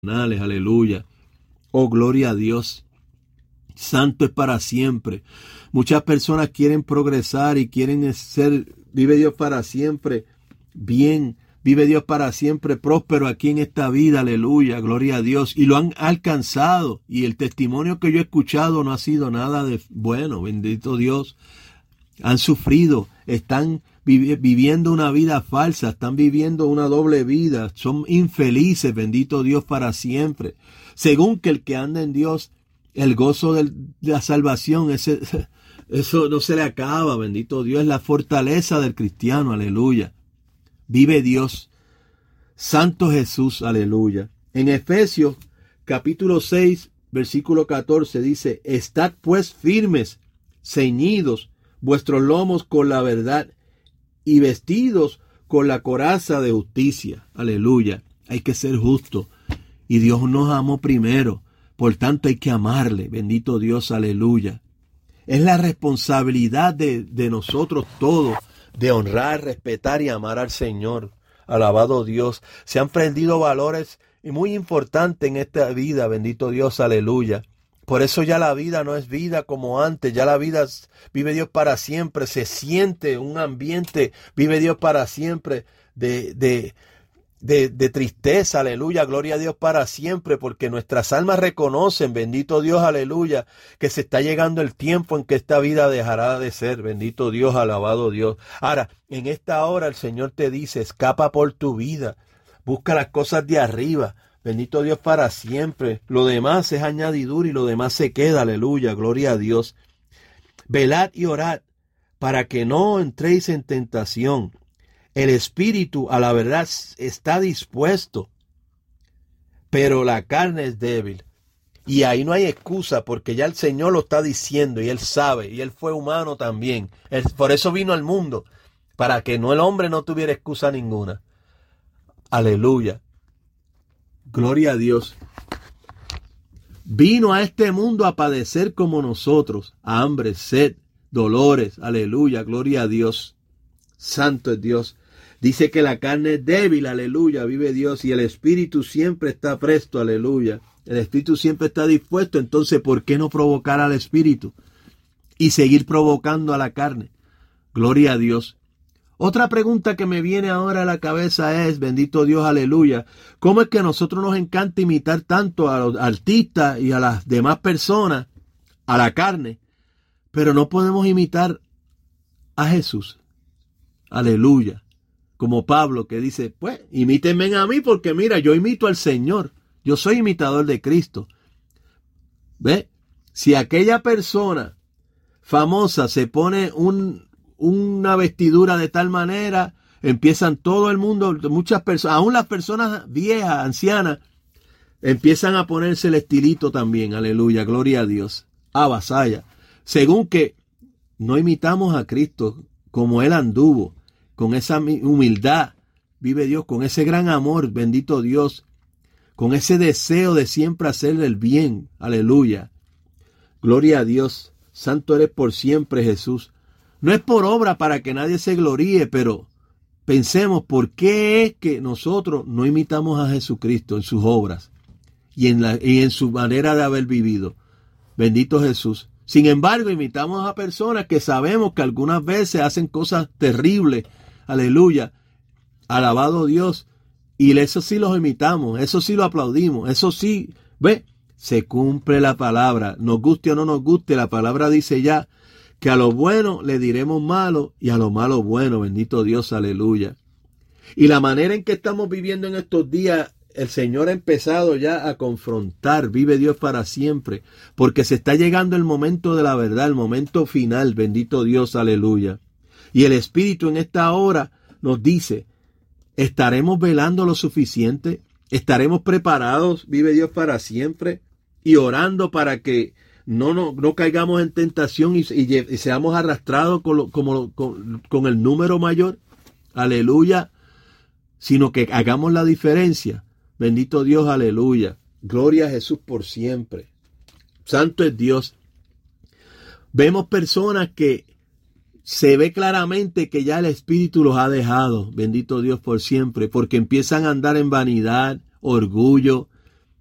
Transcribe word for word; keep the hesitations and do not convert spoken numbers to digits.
Aleluya. Oh, gloria a Dios. Santo es para siempre. Muchas personas quieren progresar y quieren ser, vive Dios para siempre, bien, vive Dios para siempre, próspero aquí en esta vida, aleluya, gloria a Dios, y lo han alcanzado, y el testimonio que yo he escuchado no ha sido nada de bueno, bendito Dios. Han sufrido, están vivi- viviendo una vida falsa, están viviendo una doble vida, son infelices, bendito Dios para siempre. Según que el que anda en Dios, el gozo de la salvación, ese, eso no se le acaba, bendito Dios, es la fortaleza del cristiano, aleluya. Vive Dios, Santo Jesús, aleluya. En Efesios capítulo seis, versículo catorce dice, estad pues firmes, ceñidos vuestros lomos con la verdad y vestidos con la coraza de justicia, aleluya. Hay que ser justo y Dios nos amó primero. Por tanto hay que amarle, bendito Dios, aleluya. Es la responsabilidad de, de nosotros todos de honrar, respetar y amar al Señor. Alabado Dios. Se han aprendido valores muy importantes en esta vida, bendito Dios, aleluya. Por eso ya la vida no es vida como antes, ya la vida vive Dios para siempre, se siente un ambiente, vive Dios para siempre de... de De, de tristeza, aleluya, gloria a Dios para siempre, porque nuestras almas reconocen, bendito Dios, aleluya, que se está llegando el tiempo en que esta vida dejará de ser, bendito Dios, alabado Dios. Ahora, en esta hora el Señor te dice, escapa por tu vida, busca las cosas de arriba, bendito Dios para siempre, lo demás es añadidura y lo demás se queda, aleluya, gloria a Dios. Velad y orad para que no entréis en tentación. El espíritu a la verdad está dispuesto, pero la carne es débil. Y ahí no hay excusa porque ya el Señor lo está diciendo y Él sabe y Él fue humano también. Él, por eso vino al mundo, para que no el hombre no tuviera excusa ninguna. Aleluya. Gloria a Dios. Vino a este mundo a padecer como nosotros, hambre, sed, dolores. Aleluya, gloria a Dios. Santo es Dios. Dice que la carne es débil, aleluya, vive Dios, y el espíritu siempre está presto, aleluya. El espíritu siempre está dispuesto, entonces, ¿por qué no provocar al espíritu? Y seguir provocando a la carne. Gloria a Dios. Otra pregunta que me viene ahora a la cabeza es, bendito Dios, aleluya, ¿cómo es que a nosotros nos encanta imitar tanto a los artistas y a las demás personas, a la carne, pero no podemos imitar a Jesús? Aleluya. Como Pablo que dice, pues, imítenme a mí porque mira, yo imito al Señor. Yo soy imitador de Cristo. ¿Ve? Si aquella persona famosa se pone un, una vestidura de tal manera, empiezan todo el mundo, muchas personas, aún las personas viejas, ancianas, empiezan a ponerse el estilito también. Aleluya, gloria a Dios. Ah, vasalla. Según que no imitamos a Cristo como Él anduvo, con esa humildad, vive Dios, con ese gran amor, bendito Dios, con ese deseo de siempre hacerle el bien, aleluya, gloria a Dios, santo eres por siempre Jesús. No es por obra para que nadie se gloríe, pero pensemos por qué es que nosotros no imitamos a Jesucristo en sus obras y en, la, y en su manera de haber vivido, bendito Jesús. Sin embargo, imitamos a personas que sabemos que algunas veces hacen cosas terribles. Aleluya. Alabado Dios. Y eso sí los imitamos. Eso sí lo aplaudimos. Eso sí, ve, se cumple la palabra. Nos guste o no nos guste, la palabra dice ya que a lo bueno le diremos malo y a lo malo bueno. Bendito Dios, aleluya. Y la manera en que estamos viviendo en estos días, el Señor ha empezado ya a confrontar, vive Dios para siempre, porque se está llegando el momento de la verdad, el momento final, bendito Dios, aleluya. Y el Espíritu en esta hora nos dice, ¿estaremos velando lo suficiente? ¿Estaremos preparados, vive Dios para siempre? Y orando para que no, no, no caigamos en tentación y, y, y seamos arrastrados con, lo, como, con, con el número mayor, aleluya, sino que hagamos la diferencia. Bendito Dios, aleluya. Gloria a Jesús por siempre. Santo es Dios. Vemos personas que se ve claramente que ya el Espíritu los ha dejado. Bendito Dios por siempre. Porque empiezan a andar en vanidad, orgullo,